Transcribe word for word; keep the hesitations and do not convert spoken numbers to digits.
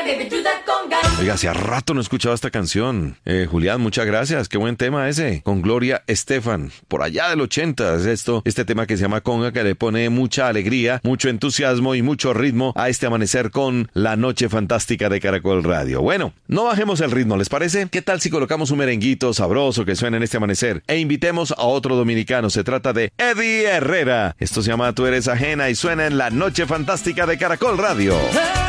Oiga, hacía rato no escuchaba esta canción. Eh, Julián, muchas gracias. Qué buen tema ese. Con Gloria Estefan. Por allá del ochenta es esto. Este tema que se llama Conga, que le pone mucha alegría, mucho entusiasmo y mucho ritmo a este amanecer con La Noche Fantástica de Caracol Radio. Bueno, no bajemos el ritmo, ¿les parece? ¿Qué tal si colocamos un merenguito sabroso que suena en este amanecer? E invitemos a otro dominicano. Se trata de Eddie Herrera. Esto se llama Tú Eres Ajena y suena en La Noche Fantástica de Caracol Radio.